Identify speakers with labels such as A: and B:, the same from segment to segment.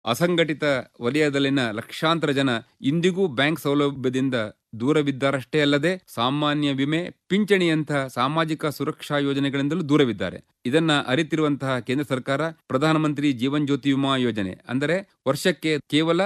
A: ಅಸಂಘಟಿತ ವಲಯದಲ್ಲಿನ ಲಕ್ಷಾಂತರ ಜನ ಇಂದಿಗೂ ಬ್ಯಾಂಕ್ ಸೌಲಭ್ಯದಿಂದ ದೂರವಿದ್ದಾರಷ್ಟೇ ಅಲ್ಲದೆ ಸಾಮಾನ್ಯ ವಿಮೆ, ಪಿಂಚಣಿಯಂತಹ ಸಾಮಾಜಿಕ ಸುರಕ್ಷಾ ಯೋಜನೆಗಳಿಂದಲೂ ದೂರವಿದ್ದಾರೆ. ಇದನ್ನ ಅರಿತಿರುವಂತಹ ಕೇಂದ್ರ ಸರ್ಕಾರ ಪ್ರಧಾನಮಂತ್ರಿ ಜೀವನ್ ಜ್ಯೋತಿ ವಿಮಾ ಯೋಜನೆ ಅಂದರೆ ವರ್ಷಕ್ಕೆ ಕೇವಲ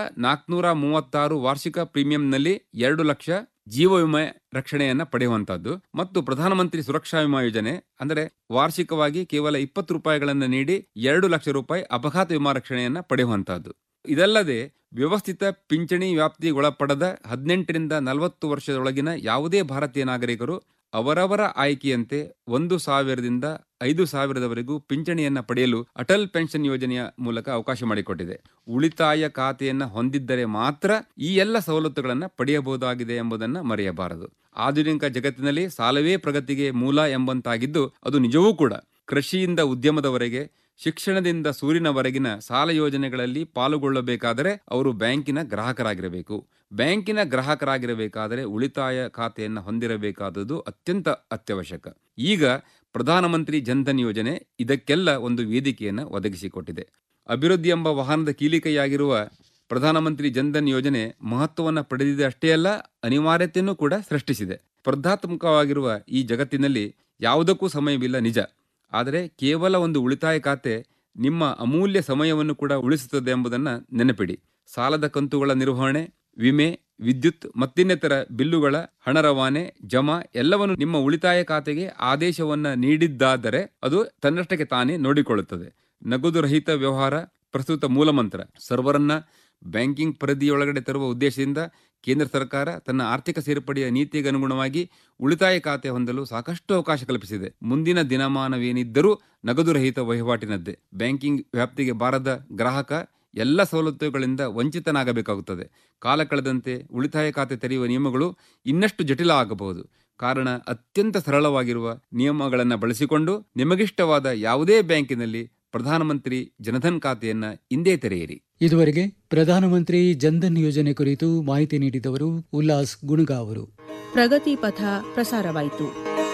A: 436 ವಾರ್ಷಿಕ ಪ್ರೀಮಿಯಂನಲ್ಲಿ 2 ಲಕ್ಷ ಜೀವ ವಿಮೆ ರಕ್ಷಣೆಯನ್ನ ಪಡೆಯುವಂತಹದ್ದು ಮತ್ತು ಪ್ರಧಾನಮಂತ್ರಿ ಸುರಕ್ಷಾ ವಿಮಾ ಯೋಜನೆ ಅಂದರೆ ವಾರ್ಷಿಕವಾಗಿ ಕೇವಲ 20 ರೂಪಾಯಿಗಳನ್ನು ನೀಡಿ 2 ಲಕ್ಷ ರೂಪಾಯಿ ಅಪಘಾತ ವಿಮಾ ರಕ್ಷಣೆಯನ್ನ ಪಡೆಯುವಂತಹದ್ದು. ಇದಲ್ಲದೆ ವ್ಯವಸ್ಥಿತ ಪಿಂಚಣಿ ವ್ಯಾಪ್ತಿಗೊಳಪಡದ 18ರಿಂದ 40 ವರ್ಷದೊಳಗಿನ ಯಾವುದೇ ಭಾರತೀಯ ನಾಗರಿಕರು ಅವರವರ ಆಯ್ಕೆಯಂತೆ 1,000ದಿಂದ 5,000ದವರೆಗೂ ಪಿಂಚಣಿಯನ್ನ ಪಡೆಯಲು ಅಟಲ್ ಪೆನ್ಷನ್ ಯೋಜನೆಯ ಮೂಲಕ ಅವಕಾಶ ಮಾಡಿಕೊಟ್ಟಿದೆ. ಉಳಿತಾಯ ಖಾತೆಯನ್ನ ಹೊಂದಿದ್ದರೆ ಮಾತ್ರ ಈ ಎಲ್ಲ ಸವಲತ್ತುಗಳನ್ನು ಪಡೆಯಬಹುದಾಗಿದೆ ಎಂಬುದನ್ನು ಮರೆಯಬಾರದು. ಆಧುನಿಕ ಜಗತ್ತಿನಲ್ಲಿ ಸಾಲವೇ ಪ್ರಗತಿಗೆ ಮೂಲ ಎಂಬಂತಾಗಿದ್ದು ಅದು ನಿಜವೂ ಕೂಡ. ಕೃಷಿಯಿಂದ ಉದ್ಯಮದವರೆಗೆ, ಶಿಕ್ಷಣದಿಂದ ಸೂರಿನವರೆಗಿನ ಸಾಲ ಯೋಜನೆಗಳಲ್ಲಿ ಪಾಲುಗೊಳ್ಳಬೇಕಾದರೆ ಅವರು ಬ್ಯಾಂಕಿನ ಗ್ರಾಹಕರಾಗಿರಬೇಕು. ಬ್ಯಾಂಕಿನ ಗ್ರಾಹಕರಾಗಿರಬೇಕಾದರೆ ಉಳಿತಾಯ ಖಾತೆಯನ್ನು ಹೊಂದಿರಬೇಕಾದುದು ಅತ್ಯಂತ ಅತ್ಯವಶ್ಯಕ. ಈಗ ಪ್ರಧಾನಮಂತ್ರಿ ಜನ್ಧನ್ ಯೋಜನೆ ಇದಕ್ಕೆಲ್ಲ ಒಂದು ವೇದಿಕೆಯನ್ನು ಒದಗಿಸಿಕೊಟ್ಟಿದೆ. ಅಭಿವೃದ್ಧಿ ಎಂಬ ವಾಹನದ ಕೀಲಿಕೆಯಾಗಿರುವ ಪ್ರಧಾನಮಂತ್ರಿ ಜನ್ಧನ್ ಯೋಜನೆ ಮಹತ್ವವನ್ನು ಪಡೆದಿದೆ ಅಷ್ಟೇ ಅಲ್ಲ, ಅನಿವಾರ್ಯತೆಯನ್ನು ಕೂಡ ಸೃಷ್ಟಿಸಿದೆ. ಸ್ಪರ್ಧಾತ್ಮಕವಾಗಿರುವ ಈ ಜಗತ್ತಿನಲ್ಲಿ ಯಾವುದಕ್ಕೂ ಸಮಯವಿಲ್ಲ ನಿಜ. ಆದರೆ ಕೇವಲ ಒಂದು ಉಳಿತಾಯ ಖಾತೆ ನಿಮ್ಮ ಅಮೂಲ್ಯ ಸಮಯವನ್ನು ಕೂಡ ಉಳಿಸುತ್ತದೆ ಎಂಬುದನ್ನು ನೆನಪಿಡಿ. ಸಾಲದ ಕಂತುಗಳ ನಿರ್ವಹಣೆ, ವಿಮೆ, ವಿದ್ಯುತ್ ಮತ್ತಿನ್ನಿತರ ಬಿಲ್ಲುಗಳ ಹಣ ರವಾನೆ, ಜಮಾ ಎಲ್ಲವನ್ನು ನಿಮ್ಮ ಉಳಿತಾಯ ಖಾತೆಗೆ ಆದೇಶವನ್ನು ನೀಡಿದ್ದಾದರೆ ಅದು ತನ್ನಷ್ಟಕ್ಕೆ ತಾನೇ ನೋಡಿಕೊಳ್ಳುತ್ತದೆ. ನಗದು ರಹಿತ ವ್ಯವಹಾರ ಪ್ರಸ್ತುತ ಮೂಲಮಂತ್ರ. ಸರ್ವರನ್ನ ಬ್ಯಾಂಕಿಂಗ್ ಪರಿಧಿಯೊಳಗಡೆ ತರುವ ಉದ್ದೇಶದಿಂದ ಕೇಂದ್ರ ಸರ್ಕಾರ ತನ್ನ ಆರ್ಥಿಕ ಸೇರ್ಪಡೆಯ ನೀತಿಗೆ ಅನುಗುಣವಾಗಿ ಉಳಿತಾಯ ಖಾತೆ ಹೊಂದಲು ಸಾಕಷ್ಟು ಅವಕಾಶ ಕಲ್ಪಿಸಿದೆ. ಮುಂದಿನ ದಿನಮಾನವೇನಿದ್ದರೂ ನಗದು ರಹಿತ ವಹಿವಾಟಿನದ್ದೇ. ಬ್ಯಾಂಕಿಂಗ್ ವ್ಯಾಪ್ತಿಗೆ ಬಾರದ ಗ್ರಾಹಕ ಎಲ್ಲ ಸವಲತ್ತುಗಳಿಂದ ವಂಚಿತನಾಗಬೇಕಾಗುತ್ತದೆ. ಕಾಲ ಕಳೆದಂತೆ ಉಳಿತಾಯ ಖಾತೆ ತೆರೆಯುವ ನಿಯಮಗಳು ಇನ್ನಷ್ಟು ಜಟಿಲ ಆಗಬಹುದು. ಕಾರಣ ಅತ್ಯಂತ ಸರಳವಾಗಿರುವ ನಿಯಮಗಳನ್ನು ಬಳಸಿಕೊಂಡು ನಿಮಗಿಷ್ಟವಾದ ಯಾವುದೇ ಬ್ಯಾಂಕಿನಲ್ಲಿ ಪ್ರಧಾನಮಂತ್ರಿ ಜನಧನ್ ಖಾತೆಯನ್ನ ಇಂದೇ ತೆರೆಯಿರಿ.
B: ಇದುವರೆಗೆ ಪ್ರಧಾನಮಂತ್ರಿ ಜನ್ಧನ್ ಯೋಜನೆ ಕುರಿತು ಮಾಹಿತಿ ನೀಡಿದವರು ಉಲ್ಲಾಸ್ ಗುಣಗಾ ಅವರು.
C: ಪ್ರಗತಿ ಪಥ ಪ್ರಸಾರವಾಯಿತು.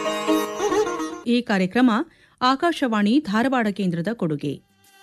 C: ಈ ಕಾರ್ಯಕ್ರಮ ಆಕಾಶವಾಣಿ ಧಾರವಾಡ ಕೇಂದ್ರದ ಕೊಡುಗೆ.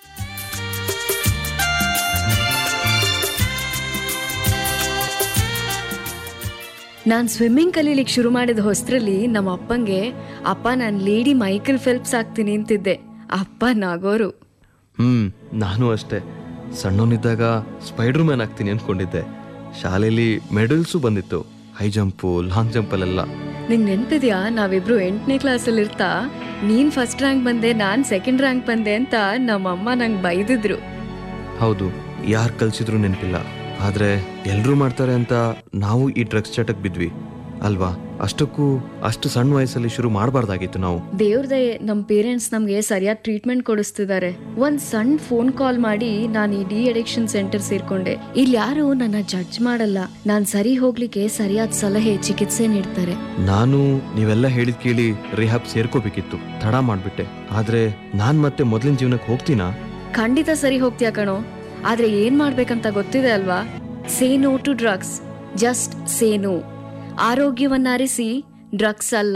D: ನಾನು ಸ್ವಿಮ್ಮಿಂಗ್ ಕಲೀಲಿಕ್ಕೆ ಶುರು ಮಾಡಿದ ಹೊಸರಲ್ಲಿ ನಮ್ಮ ಅಪ್ಪಂಗೆ ಅಪ್ಪ ನಾನು ಲೇಡಿ ಮೈಕಲ್ ಫೆಲ್ಪ್ಸ್ ಆಗ್ತೀನಿ ಅಂತಿದ್ದೆ. ಅಪ್ಪ ನಾಗೋರು.
E: ನಾನು ಅಷ್ಟೇ ಸಣ್ಣವನಿದ್ದಾಗ ಸ್ಪೈಡರ್ ಮ್ಯಾನ್ ಆಗ್ತೀನಿ ಅನ್ಕೊಂಡಿದ್ದೆ. ಶಾಲೆಯಲ್ಲಿ ಮೆಡಲ್ಸು ಬಂದಿತ್ತು, ಹೈ ಜಂಪು, ಲಾಂಗ್ ಜಂಪಲ್ಲೆಲ್ಲ.
D: ನಿಂಗೆ ನೆನಪಿದ್ಯಾ, ನಾವಿಬ್ರು 8ನೇ ಕ್ಲಾಸಲ್ಲಿ ಇರ್ತಾ ನೀನ್ ಫಸ್ಟ್ ರ್ಯಾಂಕ್ ಬಂದೆ, ನಾನ್ ಸೆಕೆಂಡ್ ರ್ಯಾಂಕ್ ಬಂದೆ ಅಂತ ನಮ್ಮಮ್ಮ ನಂಗೆ ಬೈದಿದ್ರು.
E: ಹೌದು, ಯಾರು ಕಲ್ಸಿದ್ರು ನೆನಪಿಲ್ಲ. ಆದ್ರೆ ಎಲ್ರೂ ಮಾಡ್ತಾರೆ ಅಂತ ನಾವು ಈ ಡ್ರಗ್ಸ್ ಚಟಕ್ ಬಿದ್ವಿ ಅಲ್ವಾ? ಅಷ್ಟಕ್ಕೂ ಅಷ್ಟು ಸಣ್ಣ ವಯಸ್ಸಲ್ಲಿ ಶುರು ಮಾಡಬಾರ್ದಾಗಿತ್ತು ನಾವು.
D: ದೇವ್ರದೇ ನಮ್ ಪೇರೆಂಟ್ಸ್ ನಮ್ಗೆ ಸರಿಯಾದ ಟ್ರೀಟ್ಮೆಂಟ್ ಕೊಡಿಸ್ತಿದ್ದಾರೆ. ಒಂದ್ ಸಣ್ಣ ಫೋನ್ ಕಾಲ್ ಮಾಡಿ ನಾನು ಈ ಡಿ ಅಡಿಕ್ಷನ್ ಸೆಂಟರ್ ಸೇರ್ಕೊಂಡೆ. ಇಲ್ಲಿ ಯಾರು ನನ್ನ ಜಡ್ಜ್ ಮಾಡಲ್ಲ, ನಾನ್ ಸರಿ ಹೋಗ್ಲಿಕ್ಕೆ ಸರಿಯಾದ ಸಲಹೆ, ಚಿಕಿತ್ಸೆ ನೀಡ್ತಾರೆ.
E: ನಾನು ನೀವೆಲ್ಲ ಹೇಳಿದ್ ಕೇಳಿ ರಿಹಾಬ್ ಸೇರ್ಕೋಬೇಕಿತ್ತು, ತಡ ಮಾಡ್ಬಿಟ್ಟೆ. ಆದ್ರೆ ನಾನ್ ಮತ್ತೆ ಮೊದ್ಲಿನ ಜೀವನಕ್ಕೆ ಹೋಗ್ತೀನಾ?
D: ಖಂಡಿತ ಸರಿ ಹೋಗ್ತೀಯ ಕಣೋ. ಆದ್ರೆ ಏನ್ ಮಾಡ್ಬೇಕಂತ ಗೊತ್ತಿದೆ ಅಲ್ವಾ? Say no to drugs, just say no. ಆರೋಗ್ಯವನ್ನರಿಸಿ, drugs ಅಲ್ಲ.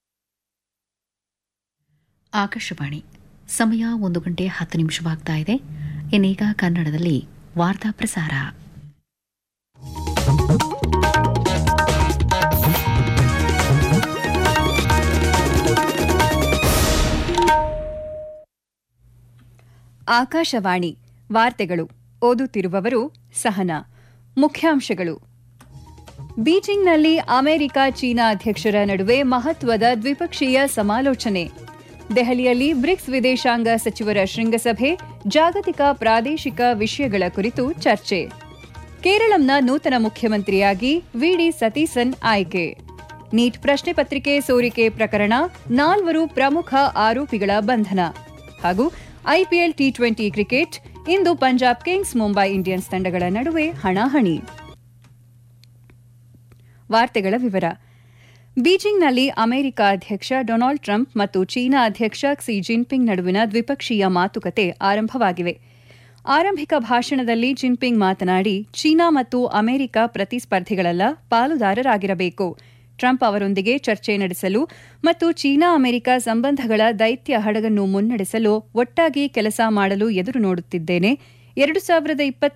F: ಆಕಾಶವಾಣಿ ಸಮಯ 1:10 ಇನ್ನೀಗ ಕನ್ನಡದಲ್ಲಿ ವಾರ್ತಾ ಪ್ರಸಾರ.
G: ಆಕಾಶವಾಣಿ ವಾರ್ತೆಗಳು. ಓದುತ್ತಿರುವವರು ಸಹನಾ. ಮುಖ್ಯಾಂಶಗಳು: ಬೀಜಿಂಗ್ನಲ್ಲಿ ಅಮೆರಿಕ ಚೀನಾ ಅಧ್ಯಕ್ಷರ ನಡುವೆ ಮಹತ್ವದ ದ್ವಿಪಕ್ಷೀಯ ಸಮಾಲೋಚನೆ. ದೆಹಲಿಯಲ್ಲಿ ಬ್ರಿಕ್ಸ್ ವಿದೇಶಾಂಗ ಸಚಿವರ ಶೃಂಗಸಭೆ, ಜಾಗತಿಕ ಪ್ರಾದೇಶಿಕ ವಿಷಯಗಳ ಕುರಿತು ಚರ್ಚೆ. ಕೇರಳಂನ ನೂತನ ಮುಖ್ಯಮಂತ್ರಿಯಾಗಿ ವಿಡಿ ಸತೀಸನ್ ಆಯ್ಕೆ. ನೀಟ್ ಪ್ರಶ್ನೆ ಪತ್ರಿಕೆ ಸೋರಿಕೆ ಪ್ರಕರಣ, 4 ಪ್ರಮುಖ ಆರೋಪಿಗಳ ಬಂಧನ. ಹಾಗೂ ಐಪಿಎಲ್ ಟಿ20 ಕ್ರಿಕೆಟ್, ಇಂದು ಪಂಜಾಬ್ ಕಿಂಗ್ಸ್ ಮುಂಬೈ ಇಂಡಿಯನ್ಸ್ ತಂಡಗಳ ನಡುವೆ ಹಣಾಹಣಿ. ವಾರ್ತೆಗಳ ವಿವರ. ಬೀಜಿಂಗ್ನಲ್ಲಿ ಅಮೆರಿಕ ಅಧ್ಯಕ್ಷ ಡೊನಾಲ್ಡ್ ಟ್ರಂಪ್ ಮತ್ತು ಚೀನಾ ಅಧ್ಯಕ್ಷ ಕ್ಸಿ ಜಿನ್ಪಿಂಗ್ ನಡುವಿನ ದ್ವಿಪಕ್ಷೀಯ ಮಾತುಕತೆ ಆರಂಭವಾಗಿವೆ. ಆರಂಭಿಕ ಭಾಷಣದಲ್ಲಿ ಜಿನ್ಪಿಂಗ್ ಮಾತನಾಡಿ, ಚೀನಾ ಮತ್ತು ಅಮೆರಿಕ ಪ್ರತಿಸ್ಪರ್ಧಿಗಳಲ್ಲ, ಪಾಲುದಾರರಾಗಿರಬೇಕು. ಟ್ರಂಪ್ ಅವರೊಂದಿಗೆ ಚರ್ಚೆ ನಡೆಸಲು ಮತ್ತು ಚೀನಾ ಅಮೆರಿಕ ಸಂಬಂಧಗಳ ದೈತ್ಯ ಹಡಗನ್ನು ಮುನ್ನಡೆಸಲು ಒಟ್ಟಾಗಿ ಕೆಲಸ ಮಾಡಲು ಎದುರು ನೋಡುತ್ತಿದ್ದೇನೆ. 2020